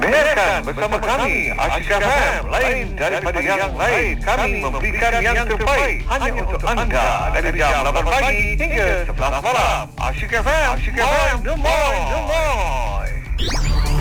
Dengarkan bersama kami Asyik FM, lain daripada yang lain. Kami memberikan yang terbaik hanya untuk anda dari jam 8 pagi hingga 11 malam. Asyik FM, on the Moy.